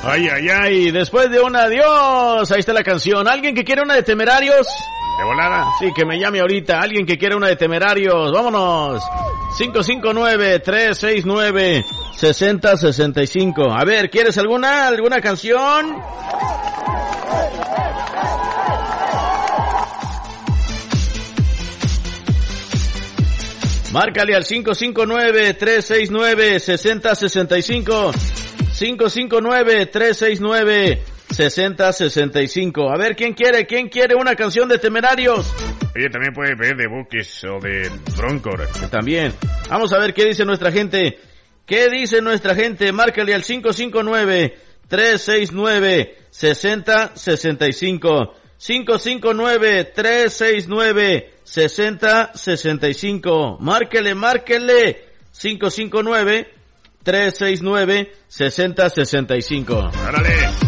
Ay, ay, ay, después de un adiós, ahí está la canción. ¿Alguien que quiere una de Temerarios? ¿De volada? Sí, que me llame ahorita. ¿Alguien que quiere una de Temerarios? Vámonos. 559-369-6065. A ver, ¿quieres alguna canción? Márcale al 559-369-6065. 559-369-6065. A ver, ¿quién quiere una canción de Temerarios? Oye, también puede pedir de Bukis o de Bronco. También. Vamos a ver qué dice nuestra gente. Márcale al 559-369-6065. 559-369-6065. Márquele. 559-369-6065. ¡Árale!